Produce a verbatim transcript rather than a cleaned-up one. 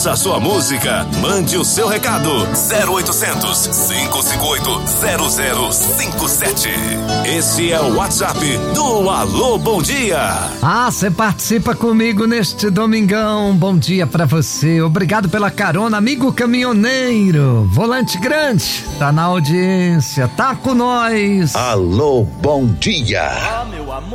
Peça a sua música, mande o seu recado. zero oitocentos, cinco cinco oito, zero zero cinco sete. Esse é o WhatsApp do Alô Bom Dia. Ah, você participa comigo neste domingão. Bom dia pra você. Obrigado pela carona, amigo caminhoneiro. Volante Grande, tá na audiência, tá com nós. Alô Bom Dia. Ah, meu amor.